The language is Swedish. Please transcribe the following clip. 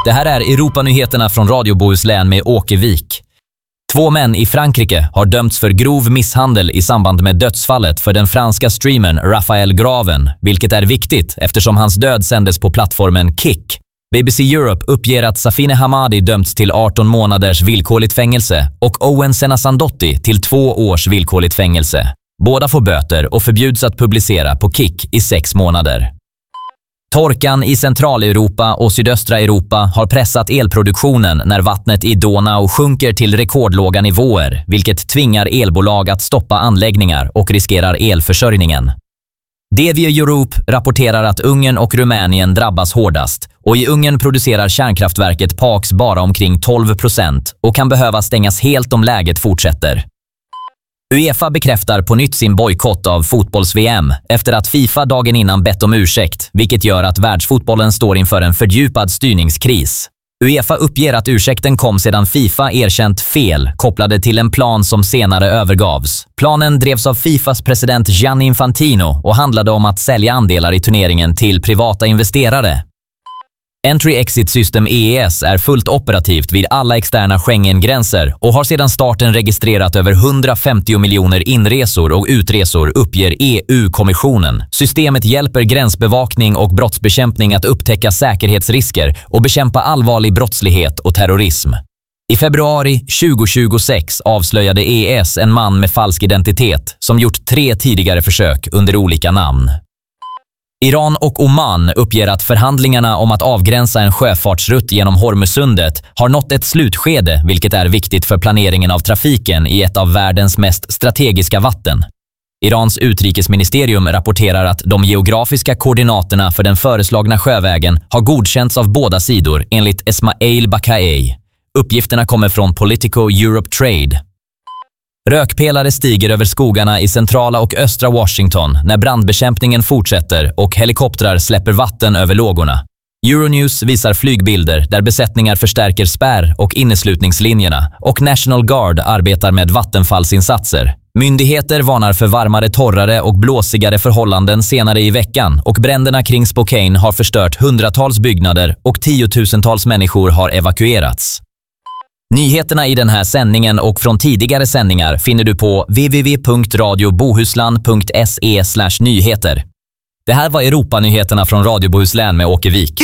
Det här är Europanyheterna från Radio Bohuslän med Åke Wik. 2 män i Frankrike har dömts för grov misshandel i samband med dödsfallet för den franska streamern Raphael Graven, vilket är viktigt eftersom hans död sändes på plattformen Kick. BBC Europe uppger att Safine Hamadi dömts till 18 månaders villkorligt fängelse och Owen Senasandotti till 2 års villkorligt fängelse. Båda får böter och förbjuds att publicera på Kick i 6 månader. Torkan i Centraleuropa och sydöstra Europa har pressat elproduktionen när vattnet i Donau sjunker till rekordlåga nivåer, vilket tvingar elbolag att stoppa anläggningar och riskerar elförsörjningen. DV Europe rapporterar att Ungern och Rumänien drabbas hårdast och i Ungern producerar kärnkraftverket Paks bara omkring 12% och kan behöva stängas helt om läget fortsätter. UEFA bekräftar på nytt sin bojkott av fotbolls-VM efter att FIFA dagen innan bett om ursäkt, vilket gör att världsfotbollen står inför en fördjupad styrningskris. UEFA uppger att ursäkten kom sedan FIFA erkänt fel kopplade till en plan som senare övergavs. Planen drevs av FIFAs president Gianni Infantino och handlade om att sälja andelar i turneringen till privata investerare. Entry-Exit System EES är fullt operativt vid alla externa Schengen-gränser och har sedan starten registrerat över 150 miljoner inresor och utresor, uppger EU-kommissionen. Systemet hjälper gränsbevakning och brottsbekämpning att upptäcka säkerhetsrisker och bekämpa allvarlig brottslighet och terrorism. I februari 2026 avslöjade EES en man med falsk identitet som gjort 3 tidigare försök under olika namn. Iran och Oman uppger att förhandlingarna om att avgränsa en sjöfartsrutt genom Hormuzsundet har nått ett slutskede, vilket är viktigt för planeringen av trafiken i ett av världens mest strategiska vatten. Irans utrikesministerium rapporterar att de geografiska koordinaterna för den föreslagna sjövägen har godkänts av båda sidor enligt Esmail Bakai. Uppgifterna kommer från Politico Europe Trade. Rökpelare stiger över skogarna i centrala och östra Washington när brandbekämpningen fortsätter och helikoptrar släpper vatten över lågorna. Euronews visar flygbilder där besättningar förstärker spärr- och inneslutningslinjerna och National Guard arbetar med vattenfallsinsatser. Myndigheter varnar för varmare, torrare och blåsigare förhållanden senare i veckan och bränderna kring Spokane har förstört hundratals byggnader och 10-tusentals människor har evakuerats. Nyheterna i den här sändningen och från tidigare sändningar finner du på www.radiobohuslän.se/nyheter. Det här var Europanyheterna från Radio Bohuslän med Åke Wik.